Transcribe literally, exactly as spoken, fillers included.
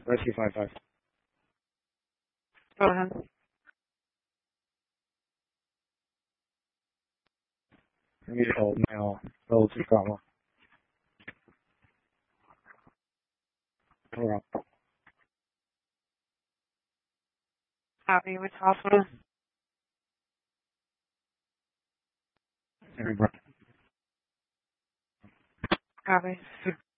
Rescue five five. Go ahead. I need help now. Relative trauma. Hold on. Copy. Which hospital? Everybody. Copy.